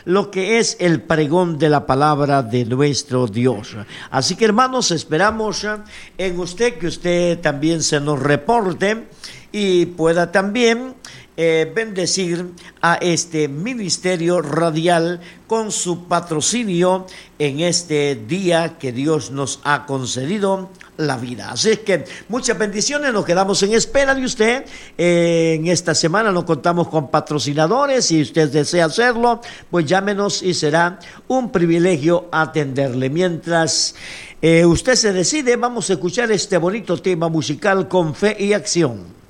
lo que es el pregón de la palabra de nuestro Dios. Así que, hermanos, esperamos en usted que usted también se nos reporte y pueda también bendecir a este ministerio radial con su patrocinio en este día que Dios nos ha concedido la vida. Así es que muchas bendiciones, nos quedamos en espera de usted. En esta semana no contamos con patrocinadores. Si usted desea hacerlo, pues llámenos y será un privilegio atenderle. Mientras usted se decide, vamos a escuchar este bonito tema musical con fe y acción.